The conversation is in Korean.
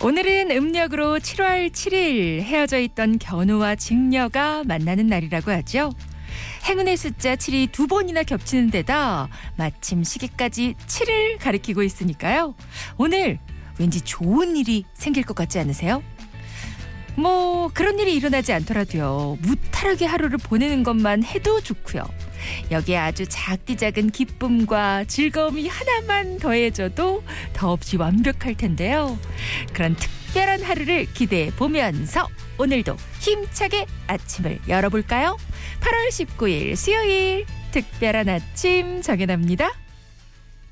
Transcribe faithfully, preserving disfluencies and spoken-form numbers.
오늘은 음력으로 칠월 칠일 헤어져 있던 견우와 직녀가 만나는 날이라고 하죠. 행운의 숫자 칠이 두 번이나 겹치는 데다 마침 시기까지 칠을 가리키고 있으니까요. 오늘 왠지 좋은 일이 생길 것 같지 않으세요? 뭐 그런 일이 일어나지 않더라도요. 무탈하게 하루를 보내는 것만 해도 좋고요. 여기에 아주 작디 작은 기쁨과 즐거움이 하나만 더해져도 더없이 완벽할 텐데요. 그런 특별한 하루를 기대해 보면서 오늘도 힘차게 아침을 열어볼까요? 팔월 십구일 수요일 특별한 아침 정연아입니다.